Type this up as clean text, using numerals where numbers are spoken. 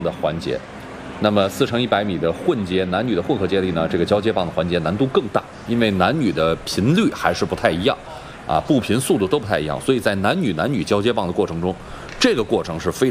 的环节。那么4乘100米的混接，男女的混合接力呢，这个交接棒的环节难度更大，因为男女的频率还是不太一样，步频速度都不太一样，所以在男女交接棒的过程中，这个过程是非常